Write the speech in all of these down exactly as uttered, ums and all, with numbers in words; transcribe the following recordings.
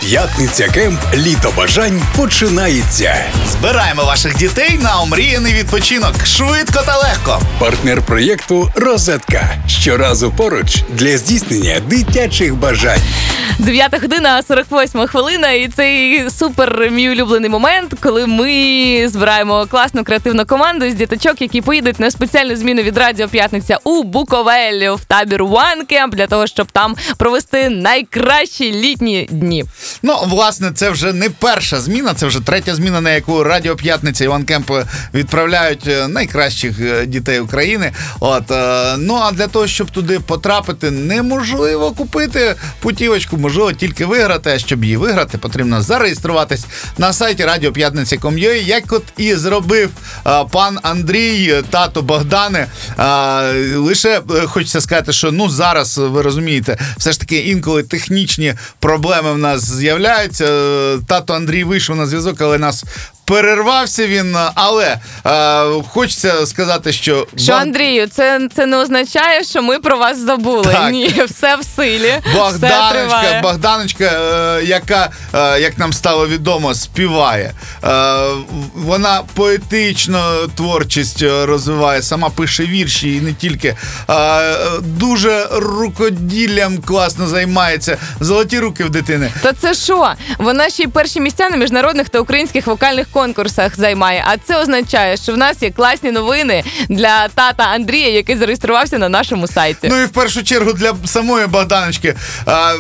П'ятниця Кемп Літо бажань починається. Збираємо ваших дітей на омріяний відпочинок. Швидко та легко. Партнер проєкту «Розетка». Щоразу поруч для здійснення дитячих бажань. дев'ята година, сорок восьма хвилина, і цей супер мій улюблений момент, коли ми збираємо класну креативну команду з діточок, які поїдуть на спеціальну зміну від Радіо П'ятниця у Буковель, в табір One Camp, для того, щоб там провести найкращі літні дні. Ну, власне, це вже не перша зміна, це вже третя зміна, на яку Радіо П'ятниця і One Camp відправляють найкращих дітей України. От, ну, а для того, щоб туди потрапити, неможливо купити путівочку, можливо тільки виграти, а щоб її виграти, потрібно зареєструватись на сайті радіо п'ятниця крапка ком крапка ю а, як от і зробив а, пан Андрій, тато Богдани. А, лише хочеться сказати, що ну зараз, ви розумієте, все ж таки інколи технічні проблеми в нас з'являються. Тато Андрій вийшов на зв'язок, але нас перервався він, але е, хочеться сказати, що... Що, Андрію, це, це не означає, що ми про вас забули. Так. Ні, все в силі, Богданочка, Богданочка, е, яка, е, як нам стало відомо, співає. Е, вона поетично творчість розвиває, сама пише вірші і не тільки. Е, дуже рукоділлям класно займається. Золоті руки в дитини. Та це що? Вона ще й перші місця на міжнародних та українських вокальних конкурсах займає. А це означає, що в нас є класні новини для тата Андрія, який зареєструвався на нашому сайті. Ну і в першу чергу для самої Богданочки. А,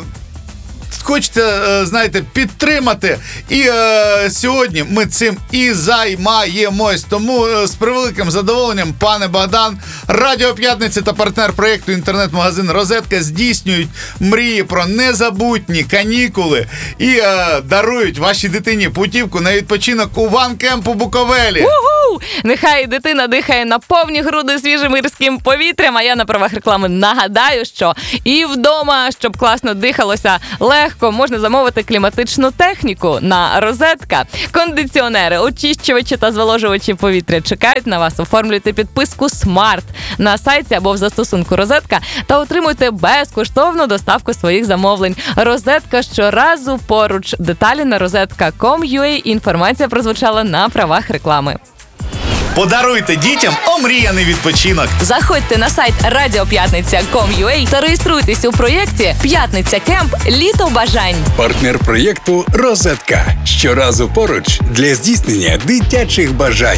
хочеться, знаєте, підтримати. І е, сьогодні ми цим і займаємось. Тому е, з превеликим задоволенням, пане Богдан, Радіо П'ятниця та партнер проєкту інтернет-магазин «Розетка» здійснюють мрії про незабутні канікули і е, дарують вашій дитині путівку на відпочинок у One Camp у Буковелі. Уху! Нехай дитина дихає на повні груди свіжим гірським повітрям, а я на правах реклами нагадаю, що і вдома, щоб класно дихалося легко, можна замовити кліматичну техніку на «Розетка». Кондиціонери, очищувачі та зволожувачі повітря чекають на вас. Оформлюйте підписку «Смарт» на сайті або в застосунку «Розетка» та отримуйте безкоштовну доставку своїх замовлень. «Розетка» щоразу поруч. Деталі на розетка крапка ком крапка ю а. Інформація прозвучала на правах реклами. Подаруйте дітям омріяний відпочинок. Заходьте на сайт радіо п'ятниця крапка ком крапка ю а та реєструйтесь у проєкті «П'ятниця Кемп. Літо бажань». Партнер проєкту «Розетка». Щоразу поруч для здійснення дитячих бажань.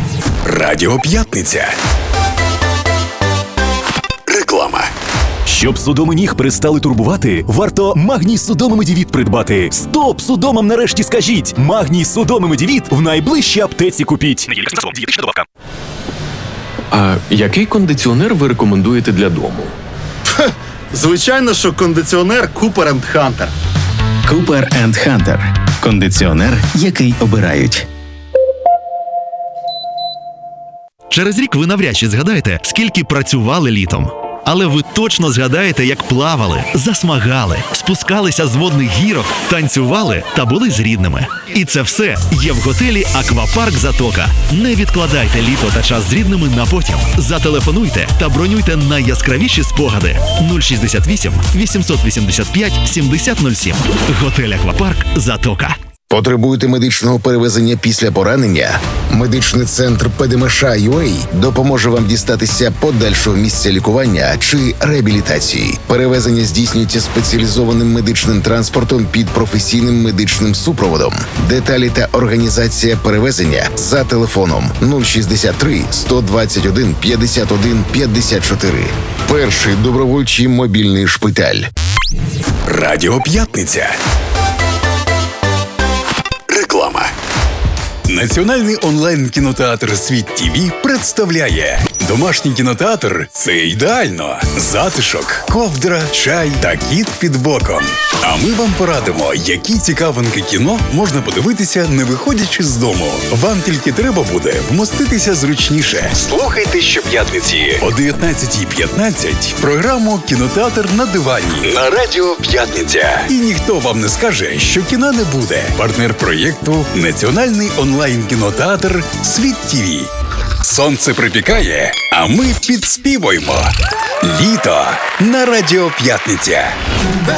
Радіо П'ятниця. Реклама. Щоб судоми ніг перестали турбувати, варто Магній Судоми Медівіт придбати. Стоп судомам нарешті скажіть! Магній Судоми Медівіт в найближчій аптеці купіть. А який кондиціонер ви рекомендуєте для дому? Звичайно, що кондиціонер Cooper енд Hunter. Cooper енд Hunter. Кондиціонер, який обирають. Через рік ви навряд чи згадаєте, скільки працювали літом. Але ви точно згадаєте, як плавали, засмагали, спускалися з водних гірок, танцювали та були з рідними. І це все є в готелі «Аквапарк Затока». Не відкладайте літо та час з рідними на потім. Зателефонуйте та бронюйте найяскравіші спогади. нуль шістдесят вісім вісімсот вісімдесят п'ять сімдесят нуль сім. Готель «Аквапарк Затока». Потребуєте медичного перевезення після поранення? Медичний центр пе де ем еш ю а допоможе вам дістатися подальшого місця лікування чи реабілітації. Перевезення здійснюється спеціалізованим медичним транспортом під професійним медичним супроводом. Деталі та організація перевезення за телефоном нуль шістдесят три сто двадцять один п'ятдесят один п'ятдесят чотири. Перший добровольчий мобільний шпиталь. Радіо П'ятниця. Реклама. Національний онлайн-кінотеатр «Світ ТІВІ» представляє домашній кінотеатр – це ідеально. Затишок, ковдра, чай та кіт під боком. А ми вам порадимо, які цікавинки кіно можна подивитися, не виходячи з дому. Вам тільки треба буде вмоститися зручніше. Слухайте щоп'ятниці о дев'ятнадцятій п'ятнадцять програму «Кінотеатр на дивані» на Радіо П'ятниця. І ніхто вам не скаже, що кіна не буде. Партнер проєкту – Національний онлайн-кінотеатр «Світ ТІВІ». Сонце припікає, а ми підспівуємо. Літо на Радіо П'ятниця.